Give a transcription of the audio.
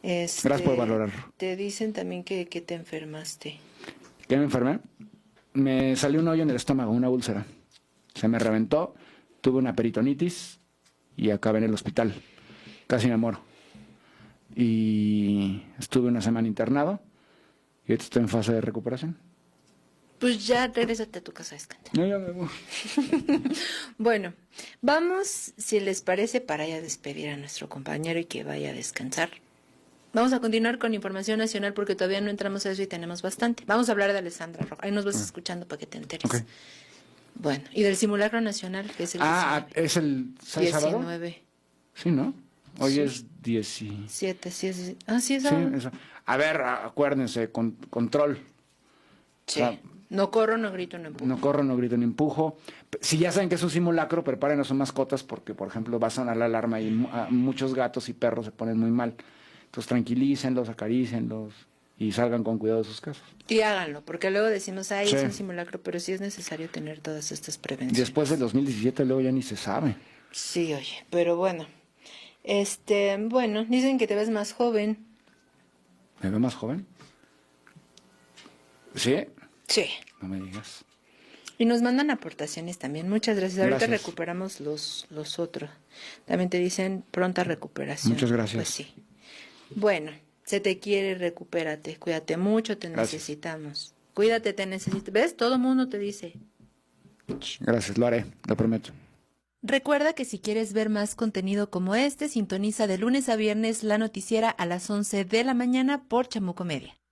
Gracias por valorarlo. Te dicen también que te enfermaste. ¿Qué me enfermé? Me salió un hoyo en el estómago, una úlcera. Se me reventó, tuve una peritonitis y acabé en el hospital. Casi me muero. Y estuve una semana internado y ahorita estoy en fase de recuperación. Pues ya regrésate a tu casa a descansar. No, ya me voy. Bueno, vamos, si les parece, para ya despedir a nuestro compañero y que vaya a descansar. Vamos a continuar con información nacional porque todavía no entramos a eso y tenemos bastante. Vamos a hablar de Alessandra Rojo. Ahí nos vas escuchando para que te enteres. Okay. Bueno, y del simulacro nacional, que es el 19. Es el sábado. 19. Sí, ¿no? Hoy Sí. es 17. 7, sí es. Ah, sí es Sí, sábado. eso. A ver, acuérdense, control. Sí. O sea, No corro, no grito, no empujo. no corro, no grito, ni empujo. Si ya saben que es un simulacro, preparen a sus mascotas porque, por ejemplo, va a sonar la alarma y muchos gatos y perros se ponen muy mal. Entonces tranquilícenlos, acarícienlos y salgan con cuidado de sus casas. Y háganlo, porque luego decimos, ay, Sí. es un simulacro, pero sí es necesario tener todas estas prevenciones. Después del 2017 luego ya ni se sabe. Sí, oye, pero bueno. Bueno, dicen que te ves más joven. ¿Me veo más joven? ¿Sí? Sí. No me digas. Y nos mandan aportaciones también. Muchas gracias. Ahorita Gracias. recuperamos los otros. También te dicen pronta recuperación. Muchas gracias. Pues sí. Bueno, se te quiere, recupérate. Cuídate mucho, te Gracias. necesitamos. Cuídate, te necesitamos. ¿Ves? Todo el mundo te dice. Gracias, lo haré, lo prometo. Recuerda que si quieres ver más contenido como este, sintoniza de lunes a viernes la noticiera a las 11 de la mañana por Chamuco Media.